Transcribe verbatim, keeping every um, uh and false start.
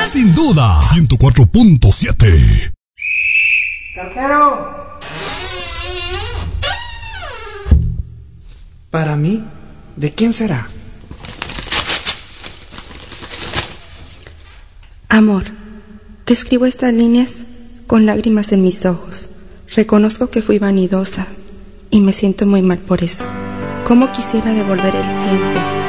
sin duda, ciento cuatro punto siete. ¡Cartero! Para mí, ¿de quién será? Amor, te escribo estas líneas con lágrimas en mis ojos. Reconozco que fui vanidosa y me siento muy mal por eso. ¿Cómo quisiera devolver el tiempo